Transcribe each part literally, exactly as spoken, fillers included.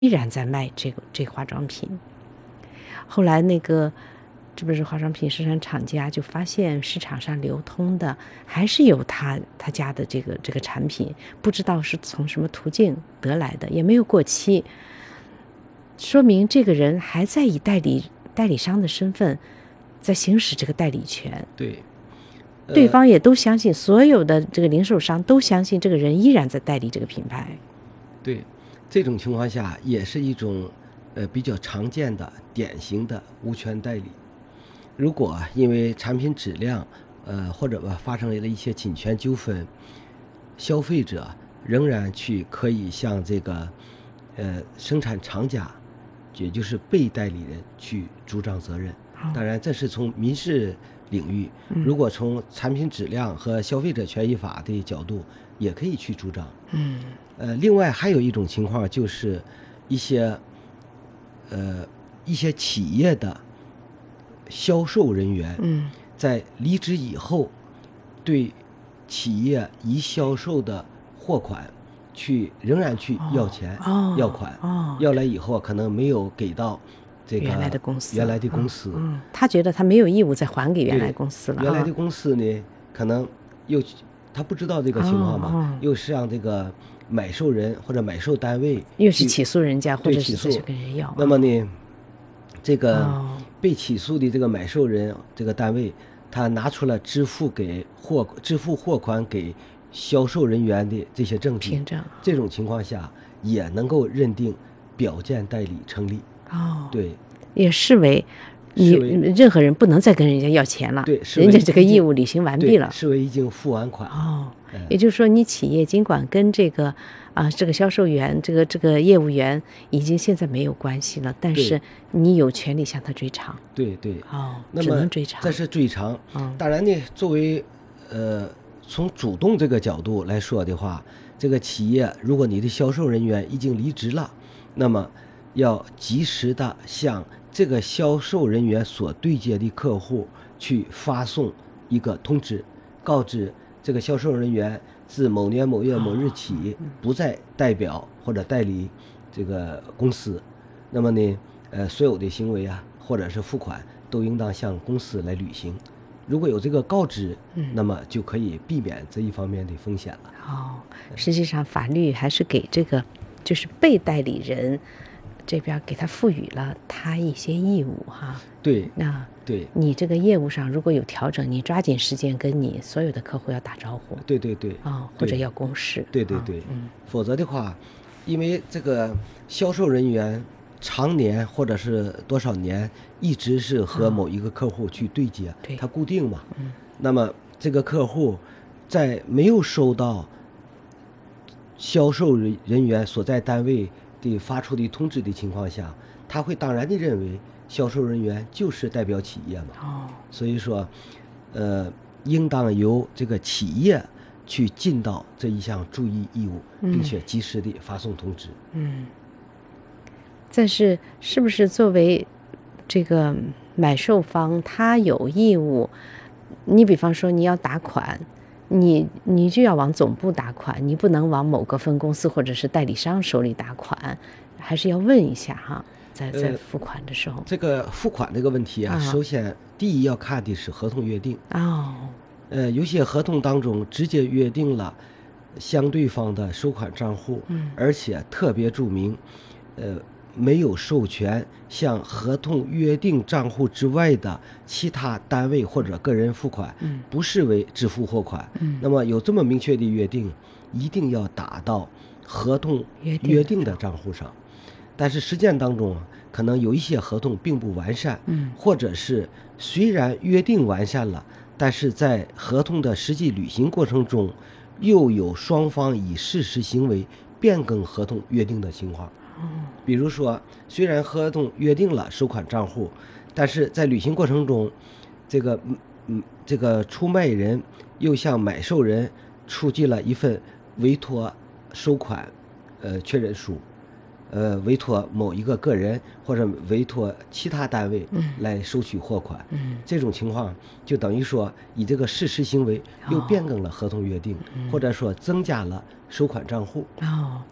依然在卖这个这个化妆品。后来那个这不是化妆品生产厂家就发现市场上流通的还是有他他家的这个这个产品，不知道是从什么途径得来的，也没有过期，说明这个人还在以代理代理商的身份在行使这个代理权。 对， 呃、对方也都相信，所有的这个零售商都相信这个人依然在代理这个品牌。 对，这种情况下也是一种呃比较常见的典型的无权代理。如果因为产品质量呃或者吧发生了一些侵权纠纷，消费者仍然去可以向这个呃生产厂家，也就是被代理人去主张责任。当然这是从民事领域，如果从产品质量和消费者权益法的角度也可以去主张。 嗯， 呃，另外还有一种情况就是一些呃一些企业的销售人员， 嗯， 在离职以后，对企业已销售的货款去仍然去要钱、 哦、 要款、 哦， 要来以后可能没有给到这个原来的公司， 原来的公司， 嗯，嗯他觉得他没有义务再还给原来公司了。 原来的公司呢，可能又他不知道这个情况嘛， 哦哦、 又是让这个买受人或者买受单位又是起诉人家，或者是再去跟人要。 那么呢，这个哦被起诉的这个买受人这个单位，他拿出了支付给货支付货款给销售人员的这些证据， 凭证， 这种情况下也能够认定表见代理成立。 哦， 对， 也视为你任何人不能再跟人家要钱了， 对， 人家这个义务履行完毕了， 视为已经付完款。 哦，嗯、也就是说，你企业尽管跟这个啊、呃、这个销售员、这个这个业务员已经现在没有关系了，但是你有权利向他追偿。 对对， 哦， 那么只能追偿。 这是追偿。 嗯， 当然呢，作为呃从主动这个角度来说的话，这个企业如果你的销售人员已经离职了，那么要及时的向这个销售人员所对接的客户去发送一个通知，告知这个销售人员自某年某月某日起不再代表或者代理这个公司，那么呢，呃，所有的行为啊，或者是付款都应当向公司来履行。如果有这个告知，那么就可以避免这一方面的风险了。 哦，实际上法律还是给这个就是被代理人这边给他赋予了他一些义务哈。 对， 那对你这个业务上如果有调整，你抓紧时间跟你所有的客户要打招呼。 对对对， 哦，或者要公示。 对对对， 哦、嗯， 否则的话，因为这个销售人员常年或者是多少年一直是和某一个客户去对接， 哦、对， 他固定嘛。 嗯， 那么这个客户在没有收到销售人员所在单位的发出的通知的情况下，他会当然的认为销售人员就是代表企业嘛。 哦， 所以说，呃，应当由这个企业去尽到这一项注意义务，并且及时的发送通知。 嗯。但是，是不是作为这个买受方，他有义务？你比方说你要打款，你你就要往总部打款，你不能往某个分公司或者是代理商手里打款，还是要问一下哈，在在付款的时候。 呃、这个付款这个问题啊，哦、首先第一要看的是合同约定。 哦。 呃，有些合同当中直接约定了相对方的收款账户， 嗯， 而且特别注明，呃。没有授权向合同约定账户之外的其他单位或者个人付款， 嗯， 不视为支付货款。 嗯， 那么有这么明确的约定，一定要打到合同约定的账户上。但是实践当中，可能有一些合同并不完善， 嗯， 或者是虽然约定完善了，但是在合同的实际履行过程中，又有双方以事实行为变更合同约定的情况。比如说，虽然合同约定了收款账户，但是在履行过程中，这个嗯这个出卖人又向买受人出具了一份委托收款呃确认书，呃委托某一个个人或者委托其他单位来收取货款， 嗯， 这种情况就等于说以这个事实行为又变更了合同约定， 哦、 或者说增加了收款账户。 哦。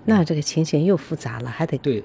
那这个情形又复杂了，还得对